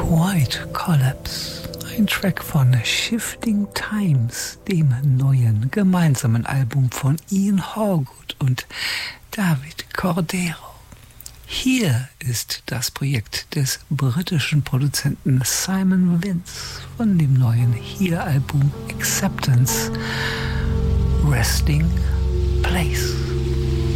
White Collapse, ein Track von Shifting Times, dem neuen gemeinsamen Album von Ian Harwood und David Cordero. Hier ist das Projekt des britischen Produzenten Simon Vince von dem neuen Here-Album Acceptance, Resting Place.